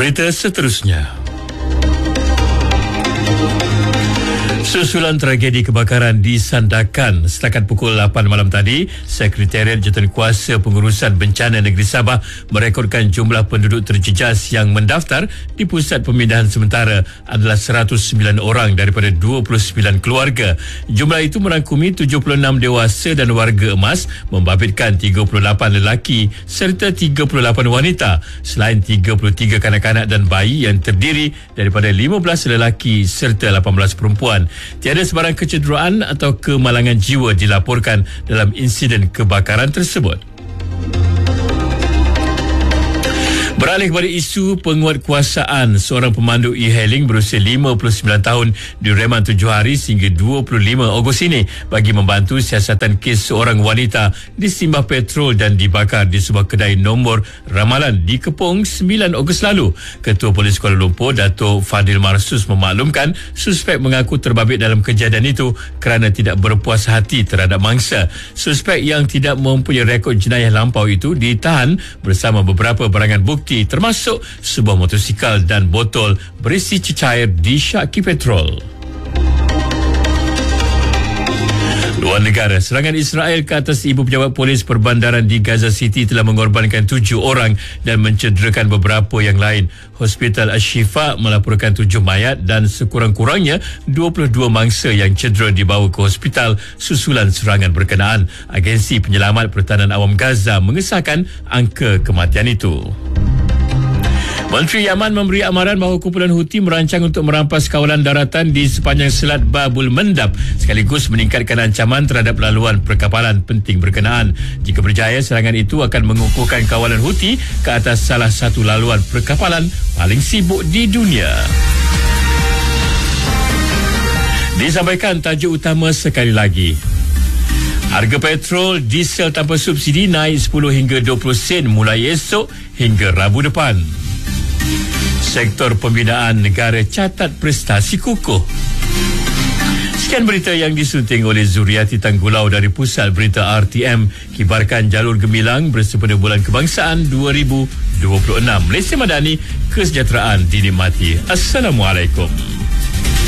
Berita seterusnya. Susulan tragedi kebakaran di Sandakan setakat pukul 8 malam tadi, Sekretariat Jawatankuasa Pengurusan Bencana Negeri Sabah merekodkan jumlah penduduk terjejas yang mendaftar di pusat pemindahan sementara adalah 109 orang daripada 29 keluarga. Jumlah itu merangkumi 76 dewasa dan warga emas, membabitkan 38 lelaki serta 38 wanita, selain 33 kanak-kanak dan bayi yang terdiri daripada 15 lelaki serta 18 perempuan. Tiada sebarang kecederaan atau kemalangan jiwa dilaporkan dalam insiden kebakaran tersebut. Beralih kepada isu penguatkuasaan, seorang pemandu e-hailing berusia 59 tahun direman 7 hari sehingga 25 Ogos ini bagi membantu siasatan kes seorang wanita disimbah petrol dan dibakar di sebuah kedai nombor ramalan di Kepong 9 Ogos lalu. Ketua Polis Kuala Lumpur, Dato' Fadil Marsus memaklumkan suspek mengaku terbabit dalam kejadian itu kerana tidak berpuas hati terhadap mangsa. Suspek yang tidak mempunyai rekod jenayah lampau itu ditahan bersama beberapa barangan bukti termasuk sebuah motosikal dan botol berisi cecair disyaki petrol. Luar negara, serangan Israel ke atas ibu pejabat polis perbandaran di Gaza City telah mengorbankan 7 orang dan mencederakan beberapa yang lain. Hospital Ashifa melaporkan 7 mayat dan sekurang-kurangnya 22 mangsa yang cedera dibawa ke hospital susulan serangan berkenaan. Agensi Penyelamat Pertahanan Awam Gaza mengesahkan angka kematian itu. Menteri Yaman memberi amaran bahawa kumpulan Houthi merancang untuk merampas kawalan daratan di sepanjang Selat Babul Mandab sekaligus meningkatkan ancaman terhadap laluan perkapalan penting berkenaan. Jika berjaya, serangan itu akan mengukuhkan kawalan Houthi ke atas salah satu laluan perkapalan paling sibuk di dunia. Disampaikan tajuk utama sekali lagi. Harga petrol diesel tanpa subsidi naik 10 hingga 20 sen mulai esok hingga Rabu depan. Sektor pembinaan negara catat prestasi kukuh. Sekian berita yang disunting oleh Zuriati Tanggulau dari Pusat Berita RTM. Kibarkan jalur gemilang bersempena Bulan Kebangsaan 2026. Malaysia Madani, kesejahteraan dinikmati. Assalamualaikum.